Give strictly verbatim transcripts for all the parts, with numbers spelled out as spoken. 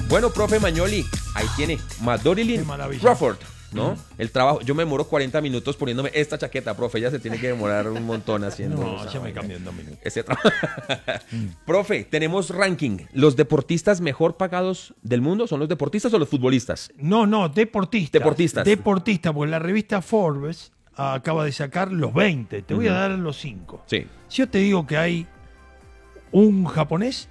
Bueno, profe Mañoli, ahí tiene Madorilyn Crawford, ¿no? Mm. El trabajo, yo me demoro cuarenta minutos poniéndome esta chaqueta, profe, ya se tiene que demorar un montón haciendo. No, ya me cambié en dos minutos. Ese mm. Profe, tenemos ranking. ¿Los deportistas mejor pagados del mundo son los deportistas o los futbolistas? No, no, deportistas. Deportistas. Deportistas, porque la revista Forbes acaba de sacar los veinte. Te voy uh-huh. a dar los cinco. Sí. Si yo te digo que hay un japonés,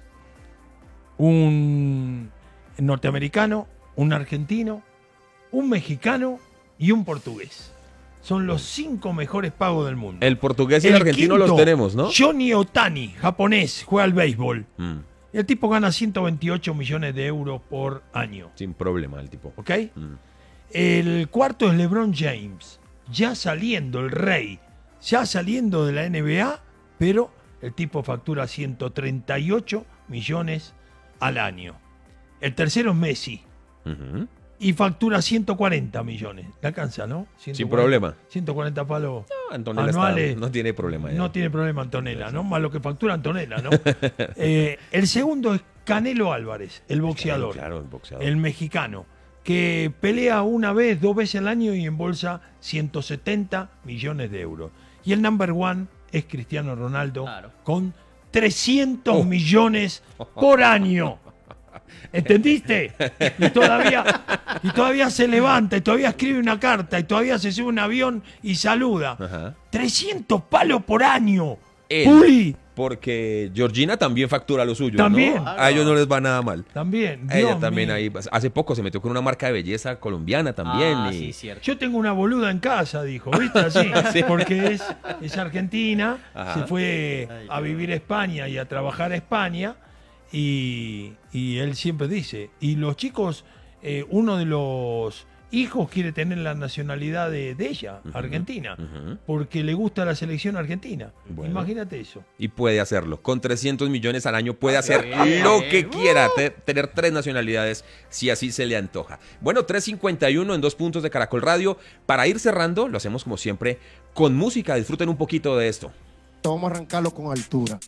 un norteamericano, un argentino, un mexicano y un portugués. Son los cinco mejores pagos del mundo. El portugués y el, el argentino quinto, los tenemos, ¿no? Johnny Otani, japonés, juega al béisbol. Mm. El tipo gana ciento veintiocho millones de euros por año. Sin problema el tipo. ¿Ok? Mm. El cuarto es LeBron James. Ya saliendo, el rey. Ya saliendo de la N B A, pero el tipo factura ciento treinta y ocho millones al año. El tercero es Messi. Uh-huh. Y factura ciento cuarenta millones. ¿Le alcanza, no? ciento cuarenta, sin problema. ciento cuarenta palos no, Antonella anuales. Está, no tiene problema. Ya. No tiene problema Antonella, ¿no? Más lo que factura Antonella, ¿no? eh, el segundo es Canelo Álvarez, el boxeador. Claro, claro, el boxeador. El mexicano, que pelea una vez, dos veces al año y embolsa ciento setenta millones de euros. Y el number one es Cristiano Ronaldo, claro, con trescientos oh. millones por año. ¿Entendiste? Y todavía, y todavía se levanta, y todavía escribe una carta, y todavía se sube a un avión y saluda. Ajá. trescientos palos por año. Él, porque Georgina también factura lo suyo, también, ¿no? A ellos no les va nada mal. También. A ella también ahí. Hace poco se metió con una marca de belleza colombiana también. Ah, y... sí, cierto. Yo tengo una boluda en casa, dijo, ¿viste? Así, sí. Porque es, es argentina, ajá, se fue Ay, a vivir a España y a trabajar a España. Y, y él siempre dice, y los chicos, eh, uno de los hijos quiere tener la nacionalidad de, de ella, uh-huh, argentina, uh-huh, porque le gusta la selección argentina. Bueno, imagínate eso. Y puede hacerlo, con trescientos millones al año puede hacer eh, lo que uh. quiera, te, tener tres nacionalidades si así se le antoja. Bueno, tres cincuenta y uno en dos puntos de Caracol Radio. Para ir cerrando, lo hacemos como siempre, con música, disfruten un poquito de esto. Vamos a arrancarlo con altura.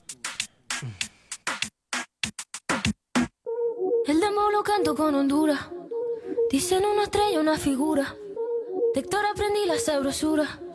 El demo lo canto con Honduras. Dicen una estrella, una figura. De Héctor aprendí la sabrosura.